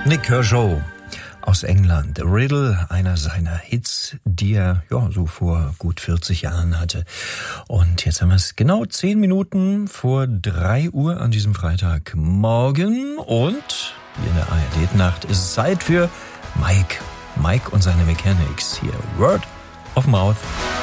Nick Kershaw aus England. Riddle, einer seiner Hits, die er so vor gut 40 Jahren hatte. Und jetzt haben wir es genau 10 Minuten vor 3 Uhr an diesem Freitagmorgen. Und hier in der ARD-Nacht ist es Zeit für Mike und seine Mechanics. Hier, Word of Mouth.